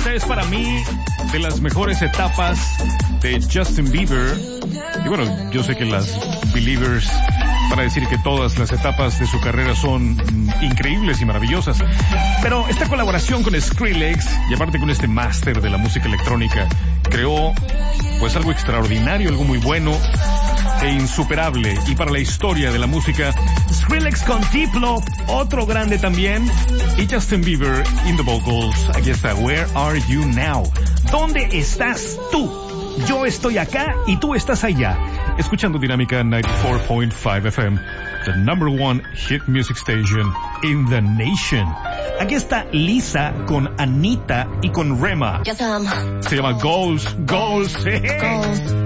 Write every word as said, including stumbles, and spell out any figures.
Esta es para mí de las mejores etapas de Justin Bieber. Y bueno, yo sé que las Believers van a decir que todas las etapas de su carrera son mm, increíbles y maravillosas. Pero esta colaboración con Skrillex, y aparte con este máster de la música electrónica, creó pues algo extraordinario, algo muy bueno e insuperable. Y para la historia de la música, Skrillex con Diplo, otro grande también, y Justin Bieber in the vocals. Aquí está, Where Are You Now? ¿Dónde estás tú? Yo estoy acá y tú estás allá. Escuchando Dinámica noventa y cuatro punto cinco F M, the number one hit music station in the nation. Aquí está Lisa con Anita y con Rema. Se llama Goals, Goals. Goals.